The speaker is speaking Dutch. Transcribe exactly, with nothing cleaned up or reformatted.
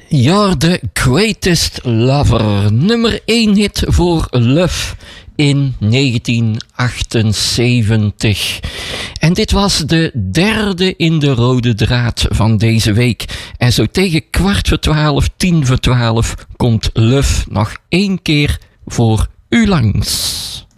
You're the Greatest Lover. Nummer één hit voor Love in negentien achtenzeventig. En dit was de derde in de rode draad van deze week. En zo tegen kwart voor twaalf, tien voor twaalf komt Love nog één keer voor u langs.